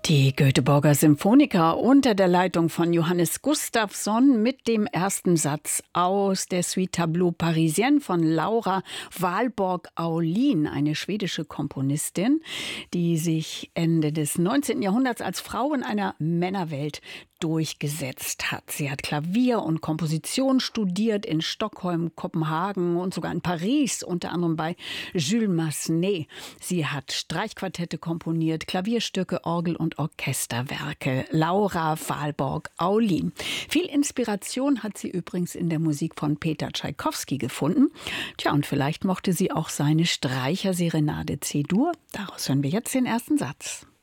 Die Göteborger Symphoniker unter der Leitung von Johannes Gustafsson mit dem ersten Satz aus der Suite Tableau Parisienne von Laura Valborg-Aulin, eine schwedische Komponistin, die sich Ende des 19. Jahrhunderts als Frau in einer Männerwelt durchgesetzt hat. Sie hat Klavier und Komposition studiert in Stockholm, Kopenhagen und sogar in Paris, unter anderem bei Jules Massenet. Sie hat Streichquartette komponiert, Klavierstücke, Orgel- und Orchesterwerke. Laura Valborg-Aulin. Viel Inspiration hat sie übrigens in der Musik von Peter Tschaikowski gefunden. Tja, und vielleicht mochte sie auch seine Streicherserenade C-Dur. Daraus hören wir jetzt den ersten Satz.